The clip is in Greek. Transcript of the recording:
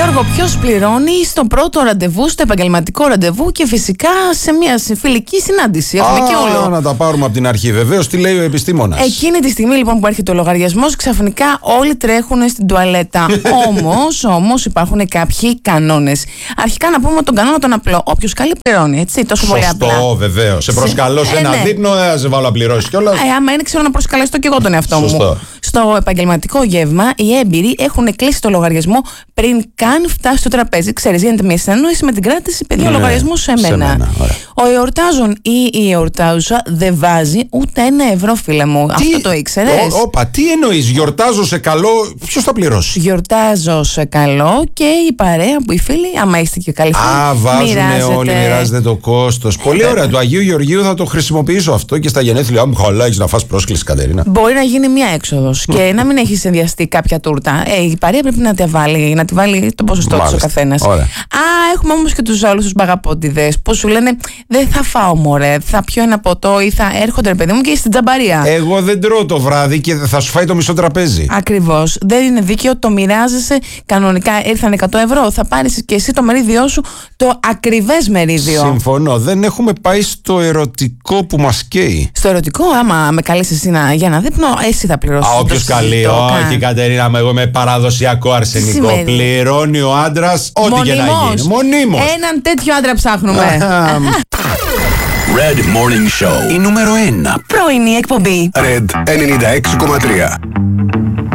Γιώργο, ποιος πληρώνει στο πρώτο ραντεβού, στο επαγγελματικό ραντεβού και φυσικά σε μια φιλική συνάντηση? Έχουμε και όλο. Να τα πάρουμε από την αρχή, βεβαίως. Τι λέει ο επιστήμονας? Εκείνη τη στιγμή λοιπόν που έρχεται ο λογαριασμός, ξαφνικά όλοι τρέχουν στην τουαλέτα. Όμως υπάρχουν κάποιοι κανόνες. Αρχικά να πούμε τον κανόνα τον απλό. Όποιος καλεί πληρώνει, έτσι. Τόσο πολύ απλά. Σωστό, βεβαίως. Σε προσκαλώ σε ένα δείπνο, δεν θα σε βάλω να πληρώσεις κιόλας. Άμα είναι, ξέρω να προσκαλέσω και εγώ τον εαυτό μου. Στο επαγγελματικό γεύμα, οι έμπειροι έχουν κλείσει το λογαριασμό πριν καν φτάσει στο τραπέζι. Ξέρεις, γίνεται μια συνεννόηση με την κράτηση, παιδί, ο λογαριασμός σε μένα. Ο εορτάζων ή η εορτάζουσα δεν βάζει ούτε €1, φίλε μου. Αυτό το ήξερες? Όπα, τι εννοείς? Γιορτάζω σε καλό, ποιος θα πληρώσει? Γιορτάζω σε καλό και η παρέα που οι φίλοι, άμα είστε και καλοί φίλοι, βάζουν όλοι, μοιράζεται το κόστος. Πολύ ωραία. Του Αγίου Γεωργίου θα το χρησιμοποιήσω αυτό και στα γενέθλιά μου. Χαλά, έχεις να φας πρόσκληση, Κατερίνα. Μπορεί να γίνει μια έξοδος και να μην έχει συνδυαστεί κάποια τούρτα. Η παρέα πρέπει να τη βάλει το ποσοστό της ο καθένας. Έχουμε όμως και τους άλλους τους μπαγαπόντιδες που σου λένε δεν θα φάω, μωρέ, θα πιω ένα ποτό ή θα έρχονται, ρε παιδί μου, και στην τζαμπαρία. Εγώ δεν τρώω το βράδυ και θα σου φάει το μισό τραπέζι. Ακριβώς. Δεν είναι δίκαιο, το μοιράζεσαι κανονικά. Ήρθαν €100, θα πάρεις και εσύ το μερίδιό σου, το ακριβές μερίδιο. Συμφωνώ. Δεν έχουμε πάει στο ερωτικό που μας καίει. Στο ερωτικό, άμα με καλείς εσύ για ένα δείπνο, εσύ θα πληρώσεις. Όποιος καλεί, όχι, Κατερίνα, εγώ με παραδοσιακό αρσενικό. Πληρώνει ο άντρας, ό,τι και να γίνει. Μονίμως. Έναν τέτοιο άντρα ψάχνουμε. Red Morning Show. Η νούμερο 1 πρωινή εκπομπή. Red 96,3.